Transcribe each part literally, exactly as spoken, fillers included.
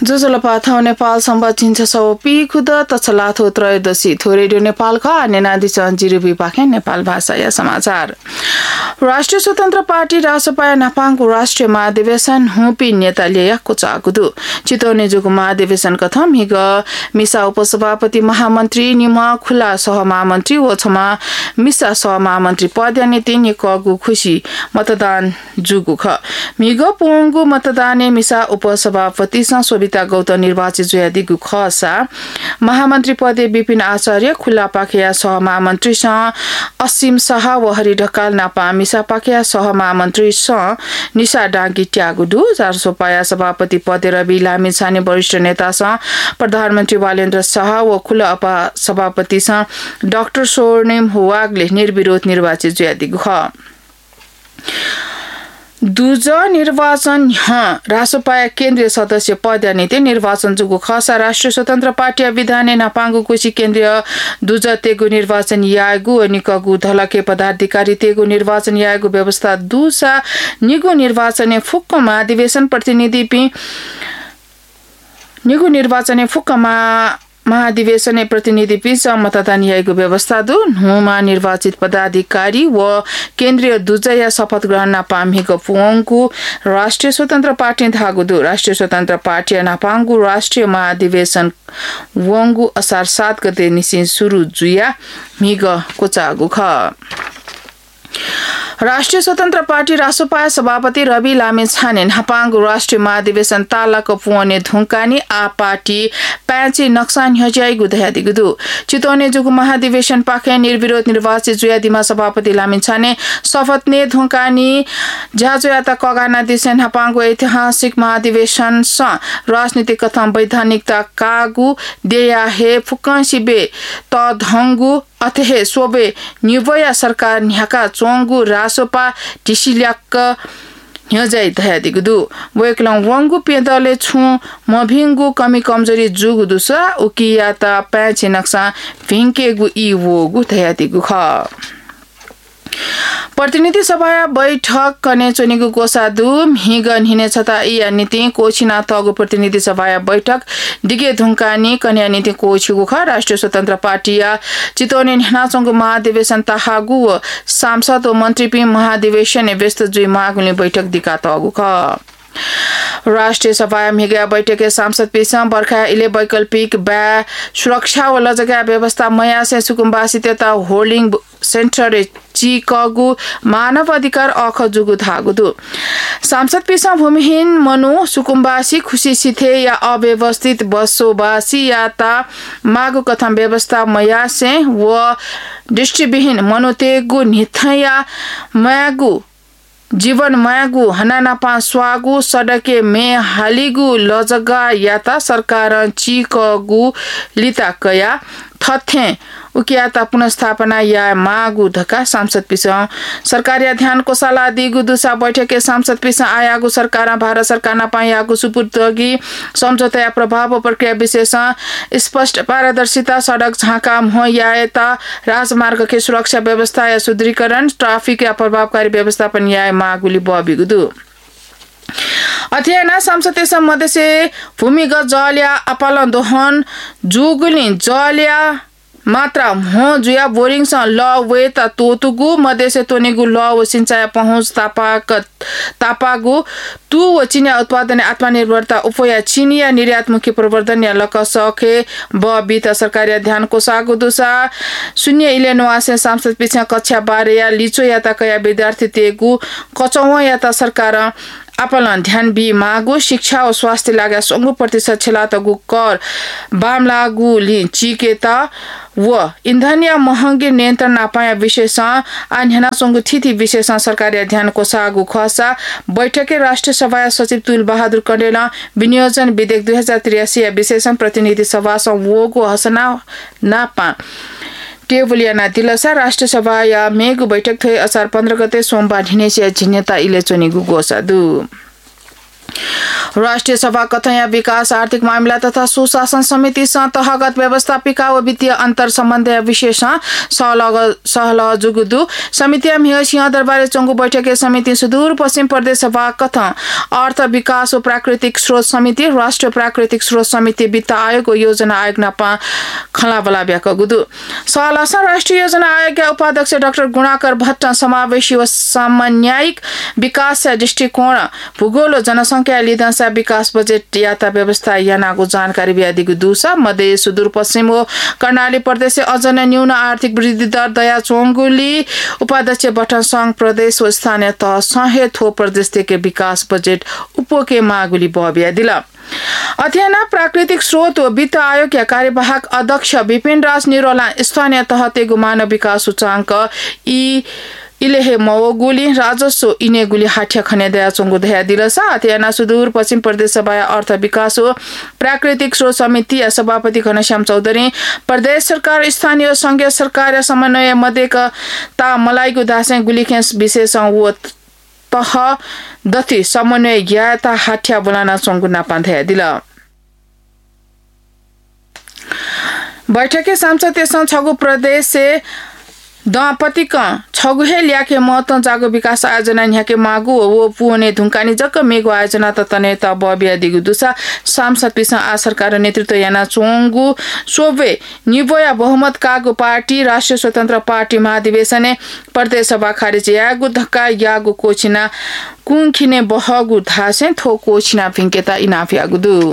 जोजोलपाथौ नेपाल सम्बत चिन्छ सौ पी खुद तछलाथो त्रयोदशी थो रेडियो नेपाल ख नेनादि जिरु विपाखे नेपाल भाषा या समाचार राष्ट्रिय स्वतन्त्र पार्टी रासपा नापाङको राष्ट्रिय महाधिवेशन हुपी नेता लिएको चाकुदु चितौनी जुगु महाधिवेशन कथम हिग मिसा उपसभापति महामन्त्री निम खुला सहमहामन्त्री व छमा मिसा सहमहामन्त्री पद्यानि तिन कगु खुशी मतदान जुगु ख मिग पोंगु मतदाने मिसा उपसभापति सोभिता गौतम निर्वाचित जुयादिगु खसा महामन्त्री पदे विपिन आचार्य खुला पाखिया सहमहामन्त्री स असीम शाह व हरि ढकाल नापा मिसा पाखिया सहमहामन्त्री स निशा डांगी ट्यागुडु चारसो पाया सभापति पदे रवि लामी छाने वरिष्ठ नेता स प्रधानमन्त्री बालेन्द्र शाह व खुला उप सभापति स डाक्टर स्वर्णिम हुवागले निर्विरोध निर्वाचित जुयादिगु ख दुज निर्वाचन रासपा केन्द्रीय सदस्य पदनीति निर्वाचन जुगु खसा राष्ट्रिय स्वतन्त्र पार्टी विधाने नापाङ्गु कुशी केन्द्रीय दुज तेगु निर्वाचन यागु निकगु धलके पदाधिकारी तेगु निर्वाचन यागु व्यवस्था दुसा निगु निर्वाचन फुक्क महाधिवेशन प्रतिनिधि पि निगु निर्वाचन फुक्कमा महाधिवेशन प्रतिनिधि पिस मतदान यागु व्यवस्था दु हुमा निर्वाचित पदाधिकारी व केन्द्रीय दुजया शपथ ग्रहण नापामिको पुङकु राष्ट्रिय स्वतन्त्र पार्टी धागुदु राष्ट्रिय स्वतन्त्र पार्टी नापाङ्गु राष्ट्रिय महाधिवेशन वंगु असार सात गते निसिन सुरु जुया मिग कोचागु ख राष्ट्रिय स्वतन्त्र पार्टी रासपा सभापति रवि लामे छाने नापाङ्गु राष्ट्रिय महाधिवेशन तालाको पुने धुङ्कानी आ पार्टी प्याची नक्सान हज्याइगु दयादिगुदु चितौने जुगु महाधिवेशन पाखे निर्विरोध निर्वाचित जुयादिमा सभापति लामे छाने शपथ ने धुङ्कानी ज्याजुयाता कगाना दिसे नापाङ्गु ऐतिहासिक महाधिवेशन स राजनीतिक कथम वैधानिकता कागु देया हे फुकसिबे त धंगु अथे सोबे निवया सरकार न्याका चोंगु रासोपा टिसिल्याक न्यजाइ दयादिगुदु वेकलङ वंगु पेदले छु मभिंगु कमी कमजोरी जुगु दुसा उकियाता प्याचे नक्सा भिंकेगु इ वोगु दयादिगु ख प्रतिनिधि सभा बैठक कने चोनिगु कोसादु हिगन हिने छता इया नीति कोछिना तगु प्रतिनिधि सभा बैठक दिगे धुङ्कानी कन्या नीति कोछिगु ख राष्ट्रिय स्वतन्त्र पार्टी या चितौने नाचंगु महाधिवेशन ताहागु व सांसद व मन्त्री पि महाधिवेशन व्यस्त जुइ मागुले बैठक दिका तगु ख राष्ट्रिय सभा मेगा बैठके सांसद पिसा बर्खा इले वैकल्पिक ब्या सुरक्षा व लजगा व्यवस्था मया से सुकुम्बासी तेता होल्डिङ सेन्टर चिकगु मानव अधिकार अख जुगु धागुदु सांसद पिसा भूमिहीन मनु सुकुम्बासी खुशी सिथे या अव्यवस्थित बसोबासी या ता मागु कथम व्यवस्था मया से व दृष्टिविहीन मनुतेगु निथया मयागु जीवन मायागु हनानापा स्वागु सडके मे हालिगु लजगा याता सरकार चिकगु लिता कया थथे उकियाता पुनस्थापना या मागु धका सांसद पिस सरकारी ध्यान कोसाला दिगु दुसा बैठके सांसद पिस आयागु सरकार भारत सरकार न पायागु सुपुर्दगी सम्झौता या प्रभाव प्रक्रिया विशेष स्पष्ट पारदर्शिता सडक झाका हो यायता राजमार्ग के सुरक्षा व्यवस्था या सुदृढीकरण ट्राफिक या प्रभावकारी व्यवस्थापन या मागुली बबिगुदु अध्ययना संसद मधेसे भूमिगत जल या अपालन दोहन जुगुली जल या मात्रा हो जुया बोरिङ स ल वे त तोतुगु मधेसे तोनेगु ल व सिंचाई पहुँच तापाक तापागु तु व चिनिया उत्पादन आत्मनिर्भरता उपया चिनिया निर्यातमुखी प्रवर्धन या लक सके ब बित सरकारी ध्यान कोसागु दुसा शून्य इले नवासे सांसद पिछा कक्षा बाह्र या लिचो या त कया विद्यार्थी तेगु कचौवा या त सरकार अपलन ध्यान बी मागु शिक्षा और स्वास्थ्य लागा सोंगु प्रतिशत छेला तगु कर बाम लागु लि चिकेता व ईंधन या महंगी नियन्त्रण नापाया विशेष आन्हना सोंगु थिति विशेष सरकारी ध्यान कोसागु खसा बैठके राष्ट्रिय सभा सचिव तुल बहादुर कण्डेला विनियोजन विधेयक दुई हजार त्रियासी या विशेष प्रतिनिधि सभा वोगु हसना नापा टेबुलियाना दिलसा राष्ट्रिय सभा या मेगु बैठक थै असार पन्ध्र गते सोमबार हिनेसिया झिनेता इलेचोनिगु गोसादु राष्ट्रिय सभा कथया विकास आर्थिक मामिला तथा सुशासन समिति तहगत व्यवस्थापिका व वित्तीय अन्तर सम्बन्ध विशेष सहल जुगुदु समिति मिह सिंहदरबार चंगु बैठक समिति सुदूर पश्चिम प्रदेश सभा कथ अर्थ विकास व प्राकृतिक स्रोत समिति राष्ट्रिय प्राकृतिक स्रोत समिति वित्त आयोग योजना आयोग नापा खला बलाब्याक गुदु सहलासा राष्ट्रिय योजना आयोग उपाध्यक्ष डाक्टर गुणाकर भट्ट समावेशी व सामान्यिक विकास दृष्टिकोण भूगोल जनसंख्या लिदंसा विकास बजेट याता व्यवस्था यानाको जानकारी ब्यादिको दुसा मध्य सुदूरपश्चिम व कर्णाली प्रदेश अझन न्यून आर्थिक वृद्धि दर दया चोङ्गुली उपाध्यक्ष बटन संघ प्रदेश व स्थानीय तह सहे थो प्रदेश के विकास बजेट उपके मागुली बब्या दिला अध्ययन प्राकृतिक स्रोत व वित्त आयोग कार्यवाहक अध्यक्ष विपिन राज निरोला स्थानीय तह तेगु मानव विकास सूचांक ई इलेहे मवगुली राजस्व इनेगुली हाठ्या खने दया चंगु दया दिलसा अत्यना सुदूर पश्चिम प्रदेश सभा अर्थ विकास व प्राकृतिक स्रोत समिति सभापति घनश्याम चौधरी प्रदेश सरकार स्थानीय संघीय सरकार समन्वय मध्येक ता मलाइको दासे गुलीखेस विशेष व तह दति समन्वय ज्ञाता हाठ्या बोलाना चंगु नापा दया दिला बैठके सांसद छगु प्रदेश से दपतिक छगुहे ल्याके महत्व जागो विकास आयोजना यहाँके मागु वो पुने धुंकानी जक मेगो आयोजना त तनेता बबिया दिगु दुसा सांसद पिसा आ सरकार नेतृत्व याना चोंगु सोवे निबोया बहुमत कागु पार्टी राष्ट्रिय स्वतन्त्र पार्टी महाधिवेशने प्रदेश सभा खारिज यागु धक्का यागु कोचिना कुंखिने बहगु धासे थो कोचिना फिंकेता इनाफियागु दु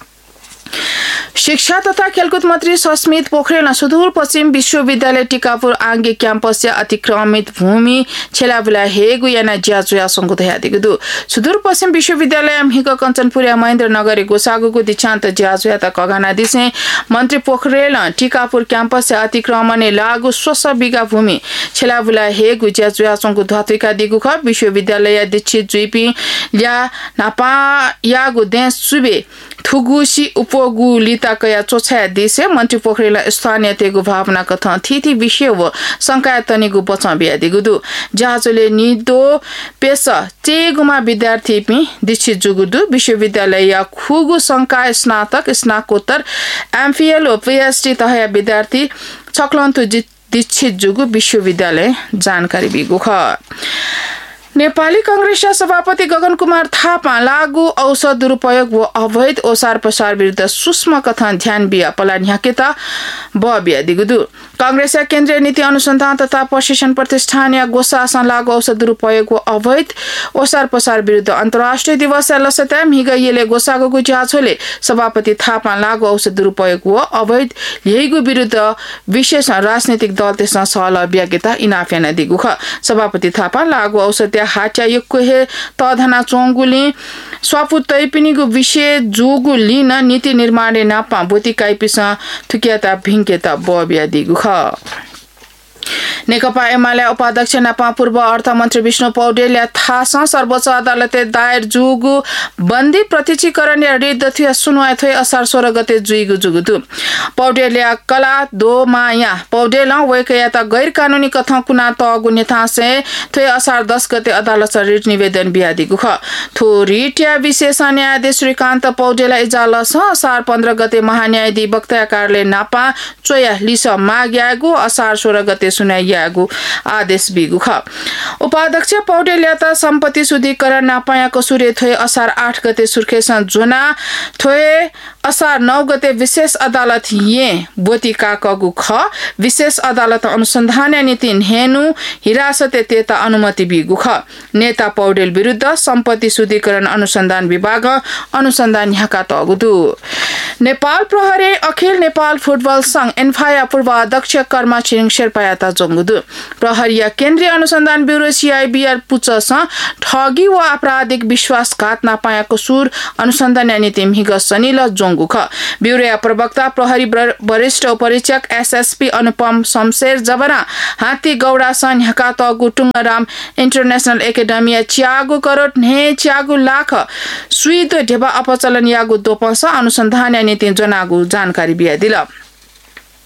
शिक्षा तथा खेलकुद मन्त्री सस्मित पोखरेल सुदूर पश्चिम विश्वविद्यालय टिकापुर आंगे क्याम्पस से अतिक्रमित भूमि छेलाबुला हेगु याना ज्याजुया संगुदया दिगु सुदूर पश्चिम विश्वविद्यालय मिक कञ्चनपुर महेन्द्र नगर गोसागुको दीक्षान्त ज्याजुया त कगाना दिसे मन्त्री पोखरेल टिकापुर क्याम्पस से अतिक्रमण लागु सोस बिगा भूमि छेलाबुला हेगु ज्याजुया संगु धत्विका दिगु ख विश्वविद्यालय दीक्षित जुइपी ल्या नापा यागु देश सुबे थुगुसी उपगु लिता कया चोछा दिसे मन्त्री पोखरेल स्थानीय तेगु भावना कथा थिथि विषय व संकाय तनिगु बचा बिया दिगु दु जहाजले निदो पेश चेगुमा विद्यार्थी पि दीक्षित जुगुदु विश्वविद्यालय या खुगु संकाय स्नातक स्नाकोत्तर एमफिएल व पीएचडी तहया विद्यार्थी चक्लन्तु दीक्षित जुगु विश्वविद्यालय जानकारी बिगु ख नेपाली कांग्रेस सभापति गगन कुमार थापा लागू औषध दुरुपयोग व अवैध ओसार पसार विरुद्ध सूक्ष्म कथन ध्यान बिया पलान ह्याकेता बबिया दिगुदु कांग्रेस केन्द्रीय नीति अनुसन्धान तथा प्रशिक्षण प्रतिष्ठान या गोसासन लागू औषध दुरुपयोग व अवैध ओसार पसार विरुद्ध अन्तर्राष्ट्रिय दिवस लसता मिगयले गोसागुको जाँचले सभापति थापा लागू औषध दुरुपयोग व अवैध यहीगु विरुद्ध विशेष राजनीतिक दल त्यसमा सहल व्याज्ञता इनाफेना दिगु ख सभापति थापा लागू औषध हाच्या यक्को हे तधना चोंगुली स्वापु तैपिनीगु विषय जोगु लिन नीति निर्माण नापा बोती काइपिसा थुकियाता भिंकेता बबिया दिगु ख नेकपा एमाले उपाध्यक्ष नापा पूर्व अर्थमन्त्री विष्णु पौडेल थास सर्वोच्च अदालतले दायर जुगु बन्दी प्रत्यक्षीकरण या रिट दथिया सुनवाई थै असार सोह्र गते जुइगु जुगुदु पौडेल कला दो माया पौडेल वैकया त गैर कानुनी कथा कुना त गुनेथा से थै असार दस गते अदालत रिट निवेदन बियादिगु ख थो रिट या विशेष न्यायाधीश श्रीकान्त पौडेल इजालस असार पन्ध्र गते महान्यायाधीश वक्ताकारले नापा चोया लिस माग्यागु असार सोह्र गते सुनाइयागु आदेश बिगु ख उपाध्यक्ष पौडेल त सम्पत्ति शुद्धिकरण नापायाको सूर्य थोय असार आठ गते सुर्खेसन जोना थोय असार नौ गते विशेष अदालत ये बोती काकगु ख विशेष अदालत अनुसन्धान नीति हेनु हिरासते तेता अनुमति बिगु ख नेता पौडेल विरुद्ध सम्पत्ति शुद्धिकरण अनुसन्धान विभाग अनुसन्धान यहाँका तगुदु नेपाल प्रहरी अखिल नेपाल फुटबल संघ एन्फाया पूर्व अध्यक्ष कर्मा छिरिङ शेर्पायाता जोंगुदु प्रहरी केन्द्रीय अनुसन्धान ब्युरो सीआईबीआर पुचस ठगी व आपराधिक विश्वासघात नापायाको सुर अनुसन्धान नीति मिग सनिल जोंगु ख ब्युरो प्रवक्ता प्रहरी वरिष्ठ उपरीक्षक एसएसपी अनुपम शमशेर जबरा हाती गौडा सन यहाँका तगु टुङ्गराम इन्टरनेशनल एकाडेमी च्यागु करोड ने च्यागु लाख सुइद ढेबा अपचलन यागु दोपस अनुसन्धान नीति जनागु जानकारी बिया दिला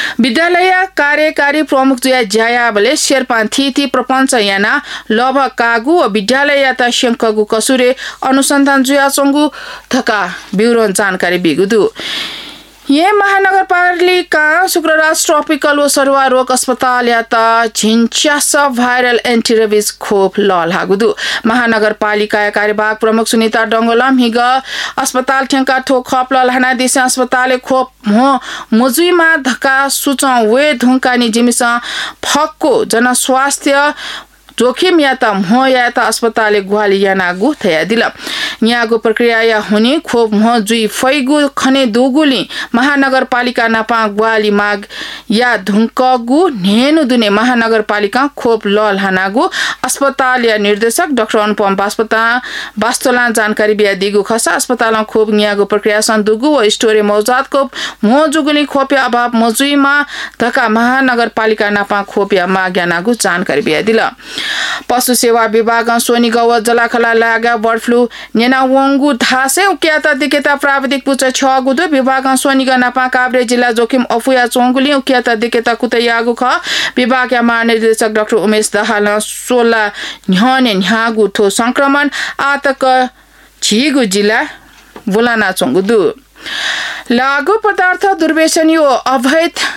विद्यालय कार्यकारी प्रमुख जुया ज्यायाबले शेर्पान थिथि प्रपञ्च याना लभ कागु व विद्यालय त शंकगु कसुरे अनुसन्धान जुया चंगु थका ब्युरो जानकारी बिगुदु ये महानगरपालिका शुक्रराज ट्रपिकल व सरुवा रोग अस्पताल या त झिन्च्यास भाइरल एन्टिरेबिस खोप लल हागुदु महानगरपालिका कार्यवाहक प्रमुख सुनिता डंगोलम हिग अस्पताल ठेंका ठो खप लल हना दिसे अस्पताल खोप हो मजुइमा धक्का सुचौ वे धुंकानी जिमिसा फक्को जन स्वास्थ्य जोखिम या त हो या त अस्पताल ग्वाली या नागु थया दिल यहाँको प्रक्रिया या हुने खोप हो जुई फैगु खने दुगुली महानगरपालिका नापा ग्वाली माग या धुंकगु नेनु दुने महानगरपालिका खोप लल हानागु अस्पताल या निर्देशक डाक्टर अनुपम बास्पता वास्तोला जानकारी बिया दिगु खसा अस्पताल खोप यहाँको प्रक्रिया सन्दुगु व स्टोरे मौजात को हो जुगुली खोप या अभाव मजुइमा धका महानगरपालिका नापा खोप या माग या नागु जानकारी बिया दिल पशु सेवा विभाग सोनी गव जलाखला लागा बर्ड फ्लू नेना वंगु धासे उक्याता दिकेता प्राविधिक पुच छ गुदो विभाग सोनी गनापा काभ्रे जिल्ला जोखिम अफुया चोंगुली उक्याता दिकेता कुतयागु ख विभाग या महानिर्देशक डाक्टर उमेश दाहाल सोला न्हने न्हागु थो संक्रमण आतक झिगु जिल्ला बुलाना चोंगुदु लागु पदार्थ दुर्व्यसन यो अवैध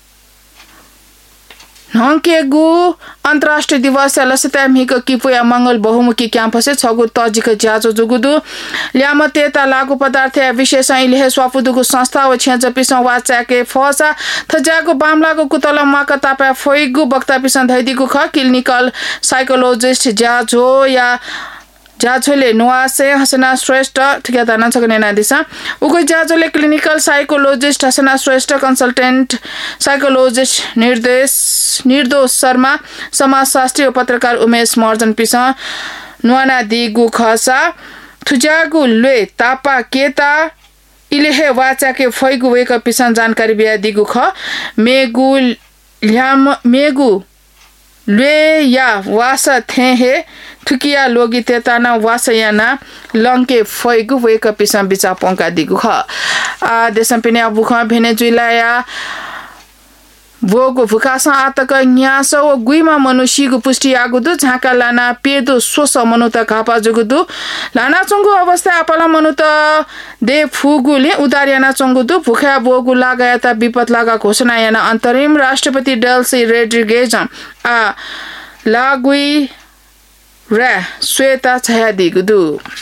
नंकेगु अन्तर्राष्ट्रिय दिवस लसता मिक किपुया मंगल बहुमुखी क्याम्पस छगु तजिक ज्याजो जुगुदु ल्यामते ता लागु पदार्थ विशेष इले स्वाफुदुगु संस्था व छेज पिसं वाचाके फसा थजागु बामलागु कुतल माक तापा फोइगु बक्ता पिसं धैदिगु ख क्लिनिकल साइकोलोजिस्ट ज्याजो या जाजोले नुवासे हसना श्रेष्ठ ठिकादार नछगने नादिसा उको जाजोले क्लिनिकल साइकोलोजिस्ट हसना श्रेष्ठ कन्सल्टेन्ट साइकोलोजिस्ट निर्देश निर्दोष शर्मा समाजशास्त्री पत्रकार उमेश मर्जन पिसा नुवाना दिगु खसा थुजागु ले तापा केता इलेहे वाचा के फैगु वेक पिसन जानकारी बिया दिगु ख मेगु ल्याम मेगु ले या वासा थे हे थुकिया लोगी तेताना वासयाना लंके फैगु वेक पिसम बिचा पंका दिगु ख आ देशम पिने अबुख भेने जुइलाया भोगु भुकासा आतक न्यास व गुइमा मनुष्यगु पुष्टि आगुदु झाका लाना पेदो सोस मनुत घापा जुगुदु लाना चंगु अवस्था अपला मनुत दे फुगुले उदारियाना चंगुदु भुखा भोगु लगायता विपत लागा घोषणा याना अन्तरिम राष्ट्रपति डेल्सी रोड्रिगेज आ लागुई रे श्वेता छया दिगुदु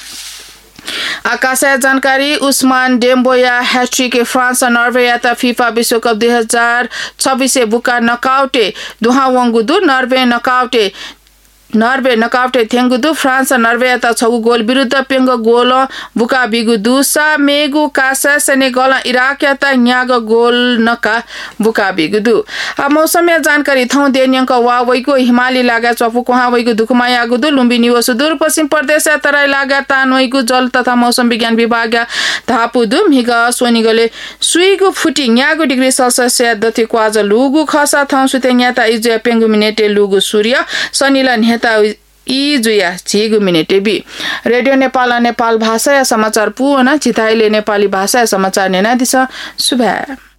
आकाशा जानकारी उस्मान डेम्बोया हैट्रिक फ्रांस नर्वे या फीफा विश्व कप दुई हजार छब्बीस बुका नकाउटे दुहा वंगुदु नर्वे नकाउटे नर्वे नकाउटे थेंगुदु फ्रांस नर्वे या छगु गोल विरुद्ध पेंग गोल बुका बिगुदु सा मेगु कासा सेनेगल इराक या न्याग गोल नका बुका बिगुदु अब मौसम या जानकारी थौ देन्यंक वा वैको हिमाली लागा चपु कोहा वैको दुखमा यागुदु लुम्बिनी व सुदूर पश्चिम प्रदेश या तराई लागा तानोइको जल तथा मौसम विज्ञान विभाग धापुदु मिग सोनिगले सुइगु फुटी न्यागु डिग्री सेल्सियस या दति क्वाज लुगु खसा थौ सुते न्याता इजु पेंगु मिनेटे लुगु सूर्य शनिला नेता ई जुया झिगु मिनेटे बी रेडियो नेपाल नेपाल भाषा या समाचार पुना चिताइले नेपाली भाषा या समाचार नेना दिस शुभ